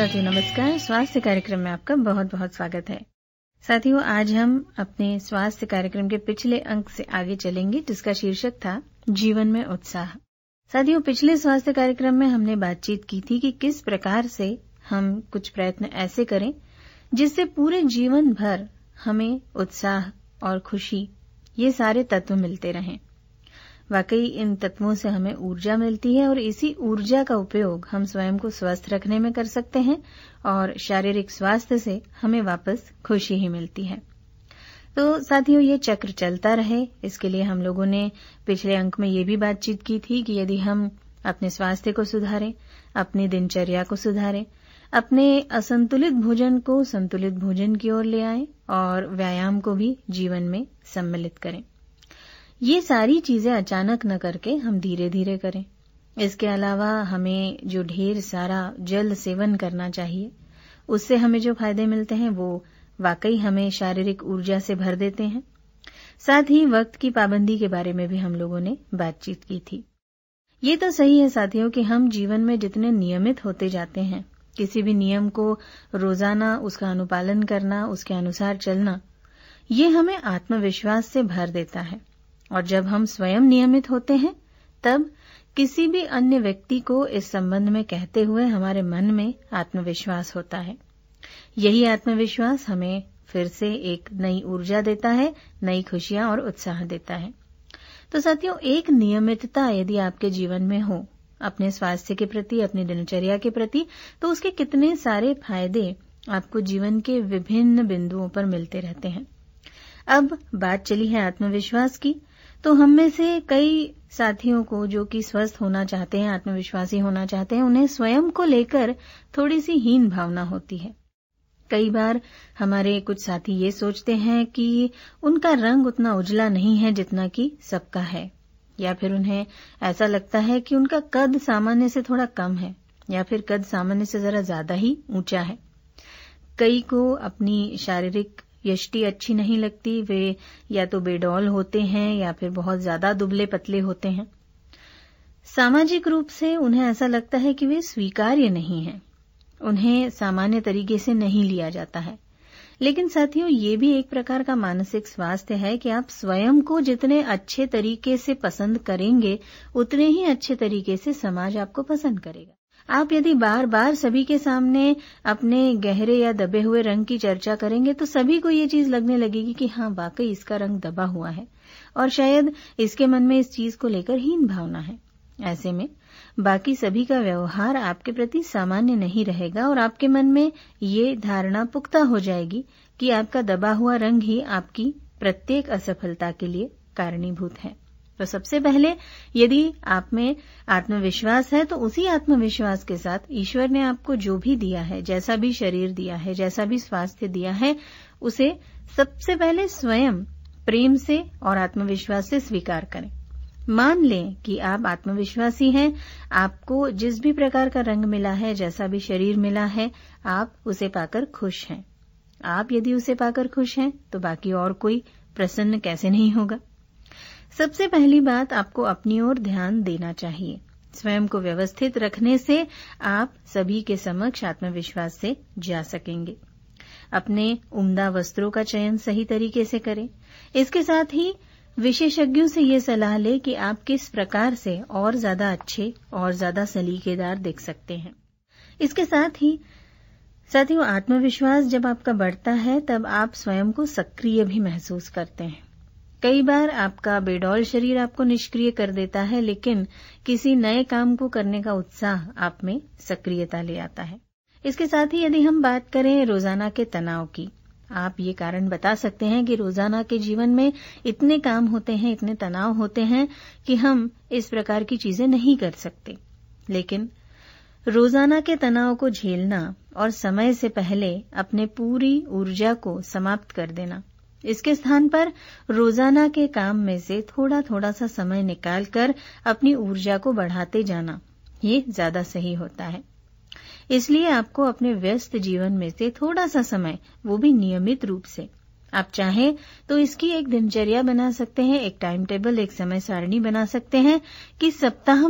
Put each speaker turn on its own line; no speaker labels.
साथियों नमस्कार। स्वास्थ्य कार्यक्रम में आपका बहुत बहुत स्वागत है। साथियों, आज हम अपने स्वास्थ्य कार्यक्रम के पिछले अंक से आगे चलेंगे, जिसका शीर्षक था जीवन में उत्साह। साथियों, पिछले स्वास्थ्य कार्यक्रम में हमने बातचीत की थी कि किस प्रकार से हम कुछ प्रयत्न ऐसे करें जिससे पूरे जीवन भर हमें उत्साह और खुशी ये सारे तत्व मिलते रहें। वाकई इन तत्वों से हमें ऊर्जा मिलती है और इसी ऊर्जा का उपयोग हम स्वयं को स्वस्थ रखने में कर सकते हैं और शारीरिक स्वास्थ्य से हमें वापस खुशी ही मिलती है। तो साथियों, ये चक्र चलता रहे, इसके लिए हम लोगों ने पिछले अंक में ये भी बातचीत की थी कि यदि हम अपने स्वास्थ्य को सुधारें, अपनी दिनचर्या को सुधारें, अपने असंतुलित भोजन को संतुलित भोजन की ओर ले आएं और व्यायाम को भी जीवन में सम्मिलित करें। ये सारी चीजें अचानक न करके हम धीरे धीरे करें। इसके अलावा हमें जो ढेर सारा जल सेवन करना चाहिए, उससे हमें जो फायदे मिलते हैं वो वाकई हमें शारीरिक ऊर्जा से भर देते हैं। साथ ही वक्त की पाबंदी के बारे में भी हम लोगों ने बातचीत की थी। ये तो सही है साथियों कि हम जीवन में जितने नियमित होते जाते हैं, किसी भी नियम को रोजाना उसका अनुपालन करना, उसके अनुसार चलना, ये हमें आत्मविश्वास से भर देता है। और जब हम स्वयं नियमित होते हैं, तब किसी भी अन्य व्यक्ति को इस संबंध में कहते हुए हमारे मन में आत्मविश्वास होता है। यही आत्मविश्वास हमें फिर से एक नई ऊर्जा देता है, नई खुशियां और उत्साह देता है। तो साथियों, एक नियमितता यदि आपके जीवन में हो अपने स्वास्थ्य के प्रति, अपनी दिनचर्या के प्रति, तो उसके कितने सारे फायदे आपको जीवन के विभिन्न बिंदुओं पर मिलते रहते हैं। अब बात चली है आत्मविश्वास की, तो हम में से कई साथियों को जो कि स्वस्थ होना चाहते हैं, आत्मविश्वासी होना चाहते हैं, उन्हें स्वयं को लेकर थोड़ी सी हीन भावना होती है। कई बार हमारे कुछ साथी ये सोचते हैं कि उनका रंग उतना उजला नहीं है जितना कि सबका है, या फिर उन्हें ऐसा लगता है कि उनका कद सामान्य से थोड़ा कम है, या फिर कद सामान्य से जरा ज्यादा ही ऊंचा है। कई को अपनी शारीरिक यष्टि अच्छी नहीं लगती, वे या तो बेडौल होते हैं या फिर बहुत ज्यादा दुबले पतले होते हैं। सामाजिक रूप से उन्हें ऐसा लगता है कि वे स्वीकार्य नहीं हैं, उन्हें सामान्य तरीके से नहीं लिया जाता है। लेकिन साथियों, ये भी एक प्रकार का मानसिक स्वास्थ्य है कि आप स्वयं को जितने अच्छे तरीके से पसंद करेंगे, उतने ही अच्छे तरीके से समाज आपको पसंद करेगा। आप यदि बार बार सभी के सामने अपने गहरे या दबे हुए रंग की चर्चा करेंगे, तो सभी को ये चीज लगने लगेगी कि हाँ, वाकई इसका रंग दबा हुआ है और शायद इसके मन में इस चीज को लेकर हीन भावना है। ऐसे में बाकी सभी का व्यवहार आपके प्रति सामान्य नहीं रहेगा और आपके मन में ये धारणा पुख्ता हो जाएगी कि आपका दबा हुआ रंग ही आपकी प्रत्येक असफलता के लिए कारणीभूत है। तो सबसे पहले यदि आप में आत्मविश्वास है, तो उसी आत्मविश्वास के साथ ईश्वर ने आपको जो भी दिया है, जैसा भी शरीर दिया है, जैसा भी स्वास्थ्य दिया है, उसे सबसे पहले स्वयं प्रेम से और आत्मविश्वास से स्वीकार करें। मान लें कि आप आत्मविश्वासी हैं, आपको जिस भी प्रकार का रंग मिला है, जैसा भी शरीर मिला है, आप उसे पाकर खुश हैं। आप यदि उसे पाकर खुश हैं, तो बाकी और कोई प्रसन्न कैसे नहीं होगा। सबसे पहली बात, आपको अपनी ओर ध्यान देना चाहिए। स्वयं को व्यवस्थित रखने से आप सभी के समक्ष आत्मविश्वास से जा सकेंगे। अपने उम्दा वस्त्रों का चयन सही तरीके से करें। इसके साथ ही विशेषज्ञों से ये सलाह लें कि आप किस प्रकार से और ज्यादा अच्छे और ज्यादा सलीकेदार दिख सकते हैं। इसके साथ ही साथियों, आत्मविश्वास जब आपका बढ़ता है, तब आप स्वयं को सक्रिय भी महसूस करते हैं। कई बार आपका बेडौल शरीर आपको निष्क्रिय कर देता है, लेकिन किसी नए काम को करने का उत्साह आप में सक्रियता ले आता है। इसके साथ ही यदि हम बात करें रोजाना के तनाव की, आप ये कारण बता सकते हैं कि रोजाना के जीवन में इतने काम होते हैं, इतने तनाव होते हैं कि हम इस प्रकार की चीजें नहीं कर सकते। लेकिन रोजाना के तनाव को झेलना और समय से पहले अपने पूरी ऊर्जा को समाप्त कर देना, इसके स्थान पर रोजाना के काम में से थोड़ा थोड़ा सा समय निकालकर अपनी ऊर्जा को बढ़ाते जाना, ये ज्यादा सही होता है। इसलिए आपको अपने व्यस्त जीवन में से थोड़ा सा समय, वो भी नियमित रूप से, आप चाहें तो इसकी एक दिनचर्या बना सकते हैं, एक टाइम टेबल, एक समय सारणी बना सकते हैं कि सप्ताह